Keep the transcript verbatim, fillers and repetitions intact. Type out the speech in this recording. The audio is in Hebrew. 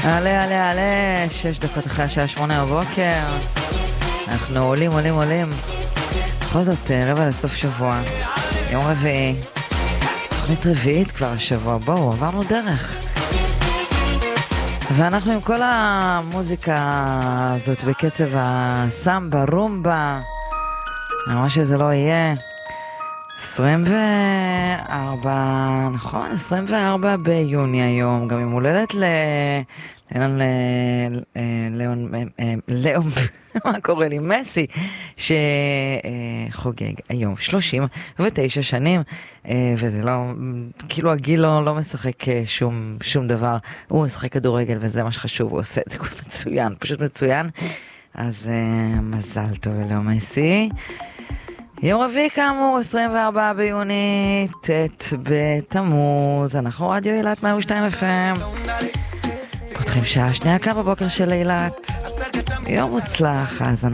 עלה, עלה, עלה, שש דקות אחרי השעה שמונה בבוקר. אנחנו עולים, עולים, עולים. בכל זאת, רבע לסוף שבוע. יום רביעי. תוכנית רביעית כבר השבוע. בואו, עברנו דרך. ואנחנו עם כל המוזיקה הזאת בקצב הסמבה, רומבה. מה שזה לא יהיה. עשרים וארבע, נכון, עשרים וארבע ביוני היום, גם עם הולדת ל... לאון, לאון, לאון, מה קורה לי? מסי, שחוגג היום שלושים ותשע שנים, וזה לא, כאילו הגיל לא, לא משחק שום, שום דבר, הוא משחק כדורגל וזה מה שחשוב, הוא עושה את זה מצוין, פשוט מצוין, אז מזל טוב ללאו מסי. יום רביעי כאמור, עשרים וארבעה ביוני, ט' בתמוז, אנחנו רדיו אילת מאה ושתיים אף אם. פותחים שעה שנייה כאן בבוקר של אילת. יום מוצלח, אז אנחנו...